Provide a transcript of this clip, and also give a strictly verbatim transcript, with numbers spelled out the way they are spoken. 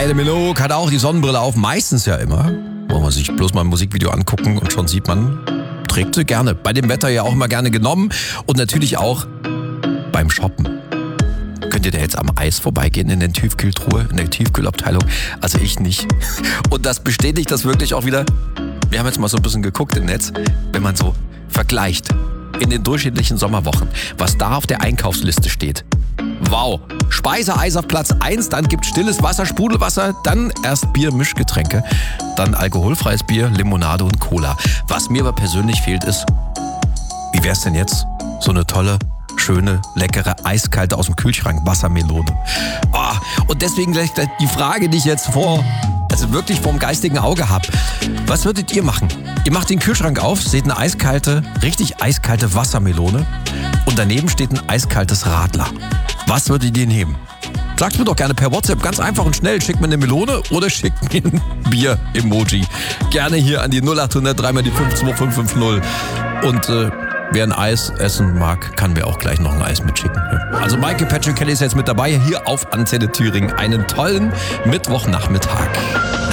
Kylie Minogue hat auch die Sonnenbrille auf, meistens ja immer. Wollen wir sich bloß mal ein Musikvideo angucken und schon sieht man, trägt sie gerne. Bei dem Wetter ja auch immer gerne genommen und natürlich auch beim Shoppen. Könnt ihr da jetzt am Eis vorbeigehen in der Tiefkühltruhe, in der Tiefkühlabteilung? Also ich nicht. Und das bestätigt das wirklich auch wieder. Wir haben jetzt mal so ein bisschen geguckt im Netz, wenn man so vergleicht in den durchschnittlichen Sommerwochen, was da auf der Einkaufsliste steht. Wow, Speiseeis auf Platz eins, dann gibt stilles Wasser, Sprudelwasser, dann erst Bier, Mischgetränke, dann alkoholfreies Bier, Limonade und Cola. Was mir aber persönlich fehlt ist, wie wär's denn jetzt? So eine tolle, schöne, leckere, eiskalte aus dem Kühlschrank Wassermelone. Oh, und deswegen gleich die Frage, die ich jetzt vor, also wirklich vorm geistigen Auge habe. Was würdet ihr machen? Ihr macht den Kühlschrank auf, seht eine eiskalte, richtig eiskalte Wassermelone und daneben steht ein eiskaltes Radler. Was würdet ihr nehmen? Sagt mir doch gerne per WhatsApp, ganz einfach und schnell. Schickt mir eine Melone oder schickt mir ein Bier-Emoji. Gerne hier an die null acht null null drei mal die fünf zwei fünf fünf null. Und äh, wer ein Eis essen mag, kann mir auch gleich noch ein Eis mitschicken. Also Maike Patrick Kelly ist jetzt mit dabei hier auf Antenne Thüringen. Einen tollen Mittwochnachmittag.